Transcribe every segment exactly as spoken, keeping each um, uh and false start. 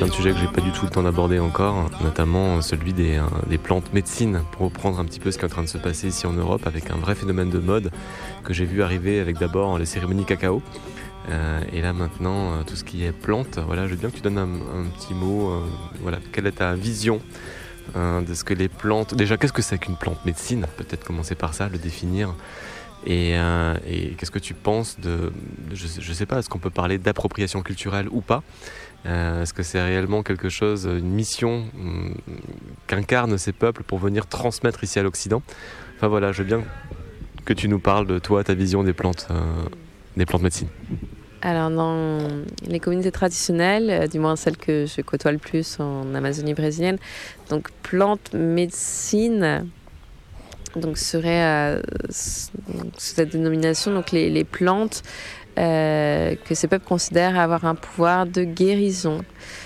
plein de sujets que j'ai pas du tout le temps d'aborder encore, notamment celui des, euh, des plantes médecine, pour reprendre un petit peu ce qui est en train de se passer ici en Europe avec un vrai phénomène de mode que j'ai vu arriver avec d'abord les cérémonies cacao. Euh, et là maintenant, euh, tout ce qui est plantes, voilà, je veux bien que tu donnes un, un petit mot. Euh, voilà, quelle est ta vision euh, de ce que les plantes... Déjà, qu'est-ce que c'est qu'une plante médecine? Peut-être commencer par ça, le définir. Et, euh, et qu'est-ce que tu penses de... Je, je sais pas, est-ce qu'on peut parler d'appropriation culturelle ou pas? Euh, est-ce que c'est réellement quelque chose, une mission hum, qu'incarnent ces peuples pour venir transmettre ici à l'Occident? Enfin voilà, je veux bien que tu nous parles de toi, ta vision des plantes, euh, des plantes médecine. Alors dans les communautés traditionnelles, euh, du moins celles que je côtoie le plus en Amazonie brésilienne, donc plantes médecine donc serait euh, sous cette dénomination donc les, les plantes euh, que ces peuples considèrent avoir un pouvoir de guérison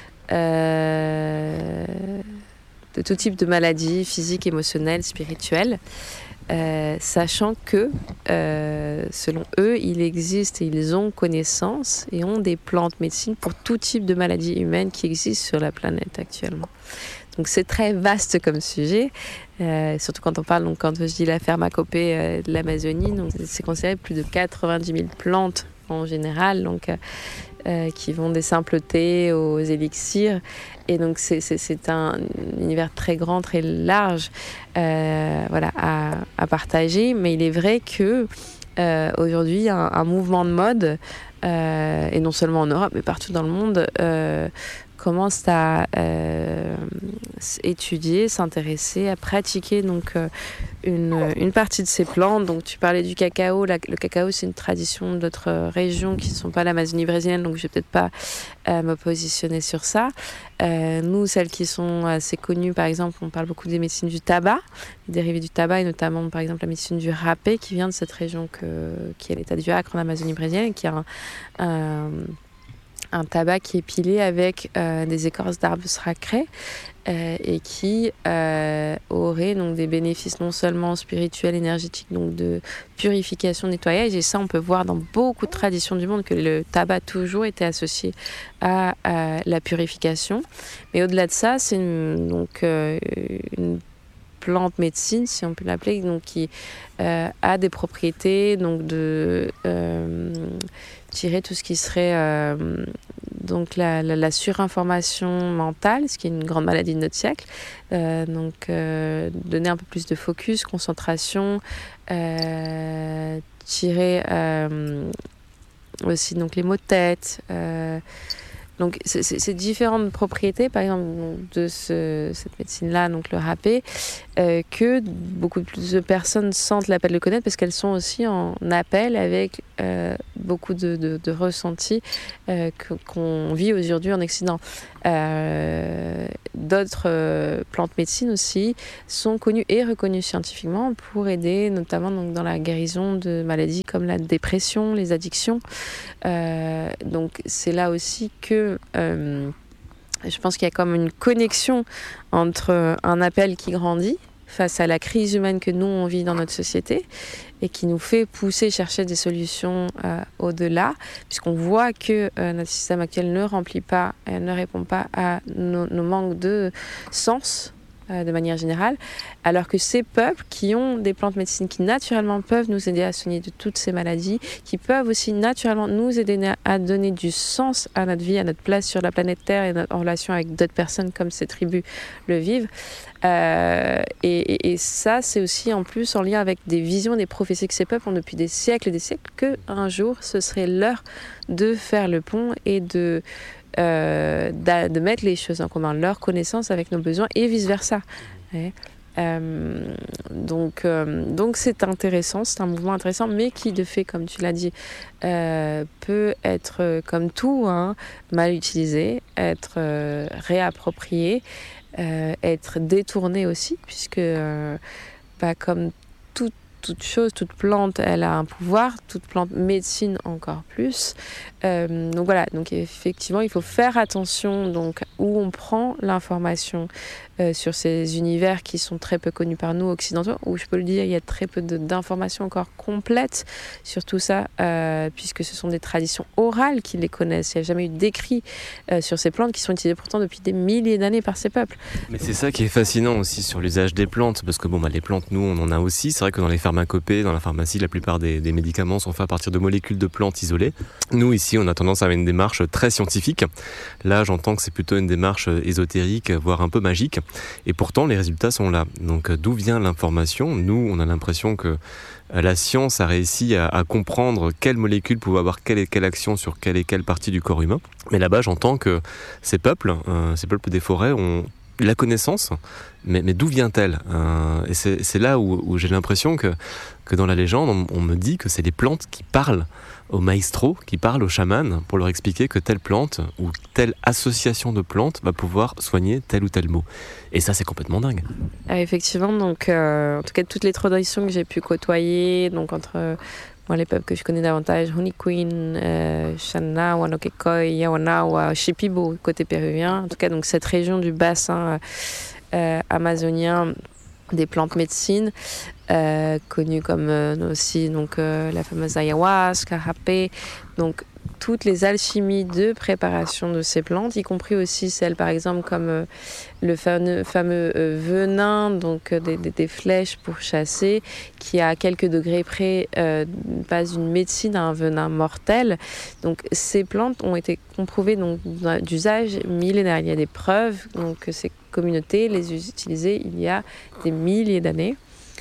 euh, de tout type de maladies physiques, émotionnelles, spirituelles. Euh, sachant que, euh, selon eux, il existe et ils ont connaissance et ont des plantes médecines pour tout type de maladies humaines qui existent sur la planète actuellement. Donc c'est très vaste comme sujet, euh, surtout quand on parle, donc quand je dis la pharmacopée euh, de l'Amazonie, donc c'est considéré plus de quatre-vingt-dix mille plantes en général, donc euh, euh, qui vont des simples thés aux élixirs. Et donc c'est, c'est, c'est un univers très grand, très large euh, voilà, à, à partager. Mais il est vrai que euh, aujourd'hui, il y a un, un mouvement de mode, euh, et non seulement en Europe, mais partout dans le monde, euh, commence à euh, étudier, s'intéresser, à pratiquer donc, euh, une, une partie de ces plantes. Donc tu parlais du cacao. La, le cacao, c'est une tradition d'autres régions qui ne sont pas l'Amazonie brésilienne, donc je ne vais peut-être pas euh, me positionner sur ça. Euh, nous, celles qui sont assez connues, par exemple, on parle beaucoup des médecines du tabac, des dérivés du tabac, et notamment par exemple la médecine du râpé qui vient de cette région que, qui est l'état du Acre en Amazonie brésilienne, qui a un, un un tabac qui est pilé avec euh, des écorces d'arbres sacrés euh, et qui euh, aurait donc des bénéfices non seulement spirituels, énergétiques, donc de purification, nettoyage. Et ça, on peut voir dans beaucoup de traditions du monde que le tabac a toujours été associé à, à la purification. Mais au-delà de ça, c'est une, donc euh, une plante médecine, si on peut l'appeler, donc qui euh, a des propriétés donc de euh, tirer tout ce qui serait euh, donc la, la, la surinformation mentale, ce qui est une grande maladie de notre siècle, euh, donc euh, donner un peu plus de focus, concentration, euh, tirer euh, aussi donc les maux de tête. Euh, Donc, c'est, c'est, c'est différentes propriétés, par exemple, de ce, cette médecine-là, donc le râpé, euh, que beaucoup plus de personnes sentent l'appel de connaître parce qu'elles sont aussi en appel avec euh, beaucoup de, de, de ressentis euh, que, qu'on vit aujourd'hui en Occident. Euh, d'autres euh, plantes médecines aussi sont connues et reconnues scientifiquement pour aider notamment donc, dans la guérison de maladies comme la dépression, les addictions. Euh, donc c'est là aussi que euh, je pense qu'il y a comme une connexion entre un appel qui grandit face à la crise humaine que nous on vit dans notre société et qui nous fait pousser, chercher des solutions euh, au-delà, puisqu'on voit que euh, notre système actuel ne remplit pas, euh, ne répond pas à nos, nos manques de sens euh, de manière générale, alors que ces peuples qui ont des plantes médecines qui naturellement peuvent nous aider à soigner de toutes ces maladies, qui peuvent aussi naturellement nous aider à donner du sens à notre vie, à notre place sur la planète Terre et en relation avec d'autres personnes comme ces tribus le vivent. Euh, et, et, et ça, c'est aussi en plus en lien avec des visions, des prophéties que ces peuples ont depuis des siècles et des siècles, qu'un jour, ce serait l'heure de faire le pont et de, euh, de mettre les choses en commun, leur connaissance avec nos besoins et vice-versa. Ouais. Euh, donc, euh, donc c'est intéressant, c'est un mouvement intéressant, mais qui de fait, comme tu l'as dit, euh, peut être euh, comme tout, hein, mal utilisé, être euh, réapproprié, euh, être détourné aussi, puisque euh, bah, comme tout toute chose, toute plante, elle a un pouvoir, toute plante médecine encore plus. Euh, donc voilà, donc effectivement, il faut faire attention donc, où on prend l'information euh, sur ces univers qui sont très peu connus par nous occidentaux, où je peux le dire, il y a très peu de, d'informations encore complètes sur tout ça, euh, puisque ce sont des traditions orales qui les connaissent. Il n'y a jamais eu d'écrit euh, sur ces plantes qui sont utilisées pourtant depuis des milliers d'années par ces peuples. Mais c'est ça qui est fascinant aussi sur l'usage des plantes, parce que bon, bah, les plantes, nous, on en a aussi. C'est vrai que dans les pharmacopées, dans la pharmacie, la plupart des, des médicaments sont faits à partir de molécules de plantes isolées. Nous, ici, on a tendance à avoir une démarche très scientifique. Là, j'entends que c'est plutôt une démarche ésotérique, voire un peu magique. Et pourtant, les résultats sont là. Donc, d'où vient l'information ? Nous, on a l'impression que la science a réussi à, à comprendre quelle molécule pouvait avoir quelle et quelle action sur quelle et quelle partie du corps humain. Mais là-bas, j'entends que ces peuples, euh, ces peuples des forêts ont la connaissance, mais, mais d'où vient-elle ? euh, Et c'est, c'est là où, où j'ai l'impression que, que dans la légende, on, on me dit que c'est les plantes qui parlent aux maestros, qui parlent aux chamans, pour leur expliquer que telle plante ou telle association de plantes va pouvoir soigner tel ou tel mot. Et ça, c'est complètement dingue. Ah, effectivement, donc, euh, en tout cas, toutes les traditions que j'ai pu côtoyer, donc entre... Euh, Bon, les peuples que je connais davantage, Hunikuin, euh, Shanna, Wanokekoi, Yawanawa, Shipibo, côté péruvien. En tout cas, donc cette région du bassin euh, amazonien des plantes médecines, euh, connues comme euh, aussi donc, euh, la fameuse ayahuasca, rapé. Donc, toutes les alchimies de préparation de ces plantes, y compris aussi celles, par exemple, comme euh, le fameux, fameux euh, venin, donc euh, des, des, des flèches pour chasser, qui à quelques degrés près euh, passe d'une médecine à un venin mortel. Donc ces plantes ont été comprouvées donc, d'usage millénaire. Il y a des preuves donc, que ces communautés les utilisaient il y a des milliers d'années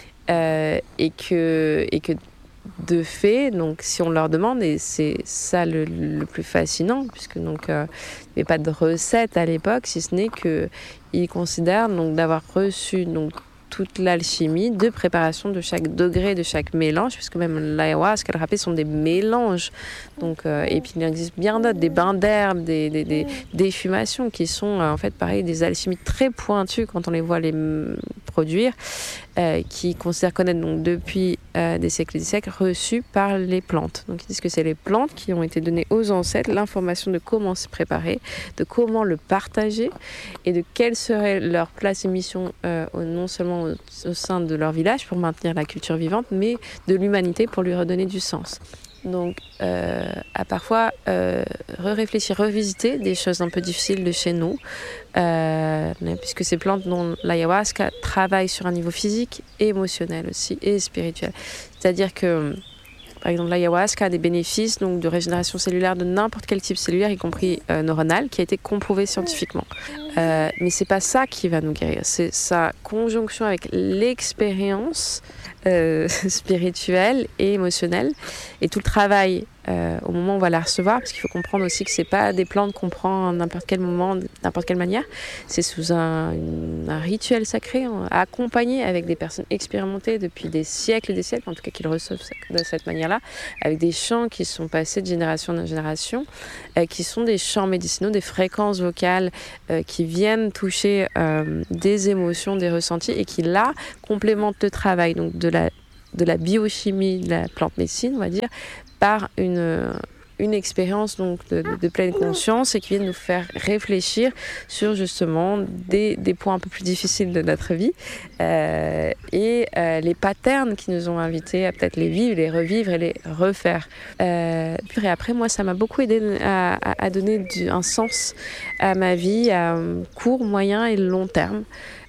euh, et que... Et que de fait, donc si on leur demande, et c'est ça le, le plus fascinant, puisque donc euh, il n'y avait pas de recette à l'époque, si ce n'est qu'ils considèrent donc d'avoir reçu donc toute l'alchimie de préparation de chaque degré, de chaque mélange, puisque même l'ayahuasca, le rapé sont des mélanges. Donc, euh, et puis il existe bien d'autres, des bains d'herbes, des, des, des défumations qui sont euh, en fait pareil, des alchimies très pointues quand on les voit les m- produire, euh, qui considèrent connaître donc depuis euh, des siècles et des siècles reçus par les plantes. Donc ils disent que c'est les plantes qui ont été données aux ancêtres l'information de comment se préparer, de comment le partager et de quelle serait leur place et mission euh, non seulement au, au sein de leur village pour maintenir la culture vivante, mais de l'humanité pour lui redonner du sens. Donc, euh, à parfois euh, réfléchir, revisiter des choses un peu difficiles de chez nous, euh, puisque ces plantes, dont l'ayahuasca, travaillent sur un niveau physique, et émotionnel aussi, et spirituel. C'est-à-dire que, par exemple, l'ayahuasca a des bénéfices donc, de régénération cellulaire de n'importe quel type cellulaire, y compris euh, neuronal, qui a été comprouvé scientifiquement. Euh, mais c'est pas ça qui va nous guérir, c'est sa conjonction avec l'expérience euh, spirituelle et émotionnelle et tout le travail euh, au moment où on va la recevoir, parce qu'il faut comprendre aussi que c'est pas des plantes qu'on prend à n'importe quel moment, de n'importe quelle manière, c'est sous un, une, un rituel sacré, accompagné avec des personnes expérimentées depuis des siècles et des siècles, en tout cas qui le reçoivent de cette manière-là, avec des chants qui sont passés de génération en génération, euh, qui sont des chants médicinaux, des fréquences vocales euh, qui viennent toucher euh, des émotions, des ressentis et qui là complémentent le travail donc de la, de la biochimie de la plante médecine, on va dire, par une, une expérience donc de, de, de pleine conscience et qui viennent nous faire réfléchir sur justement des, des points un peu plus difficiles de notre vie euh, et euh, les patterns qui nous ont invités à peut-être les vivre, les revivre et les refaire. Euh, puis après, moi, ça m'a beaucoup aidé à, à, à donner du, un sens à ma vie à court, moyen et long terme.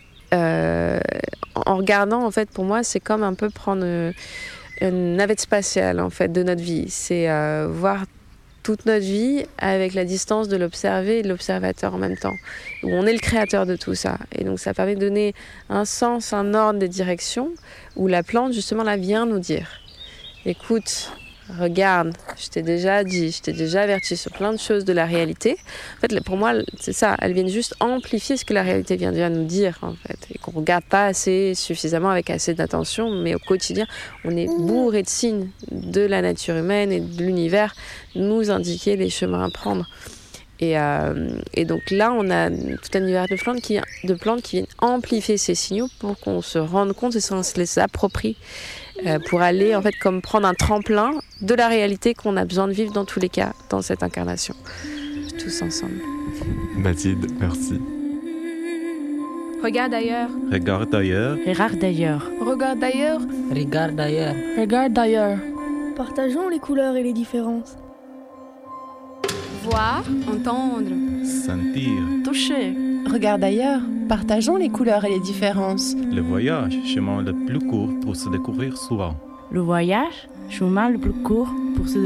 Euh, en regardant, en fait, pour moi, c'est comme un peu prendre une navette spatiale, en fait, de notre vie. C'est euh, voir toute notre vie avec la distance de l'observé et de l'observateur en même temps, où on est le créateur de tout ça. Et donc, ça permet de donner un sens, un ordre, des directions, où la plante, justement, là, vient nous dire « Écoute, regarde, je t'ai déjà dit, je t'ai déjà averti sur plein de choses de la réalité. » En fait, pour moi, c'est ça. Elles viennent juste amplifier ce que la réalité vient de nous dire, en fait. Et qu'on ne regarde pas assez, suffisamment, avec assez d'attention. Mais au quotidien, on est bourré de signes de la nature humaine et de l'univers nous indiquer les chemins à prendre. Et, euh, et donc là, on a tout un univers de plantes, qui, de plantes qui viennent amplifier ces signaux pour qu'on se rende compte et qu'on se les approprie. euh, pour aller en fait comme prendre un tremplin de la réalité qu'on a besoin de vivre dans tous les cas dans cette incarnation, tous ensemble. Mathilde, merci. Regarde ailleurs. Regarde ailleurs. Regarde d'ailleurs. Regarde d'ailleurs. Regarde d'ailleurs. Regarde d'ailleurs. Partageons les couleurs et les différences. Voir, entendre. Sentir. Toucher. Regarde ailleurs. Partageons les couleurs et les différences. Le voyage, chemin le plus court pour se découvrir soi. Le voyage, chemin le plus court pour se